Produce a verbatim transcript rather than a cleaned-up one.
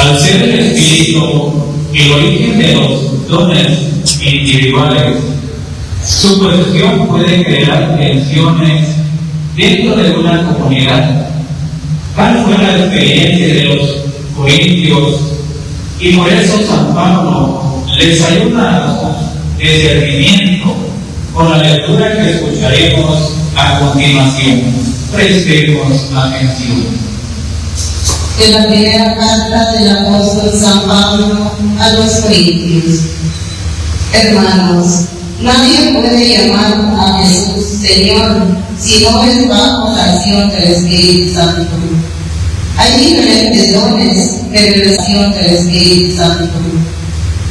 Al ser el Espíritu el origen de los dones individuales, su posesión puede crear tensiones dentro de una comunidad. Tal fue la experiencia de los corintios, y por eso San Pablo les ayuda a discernimiento con la lectura que escucharemos a continuación. Prestemos atención. De la primera carta del apóstol San Pablo a los Corintios. Hermanos, nadie puede llamar a Jesús Señor si no es bajo la acción del Espíritu Santo. Hay diferentes dones, pero la acción del Espíritu Santo.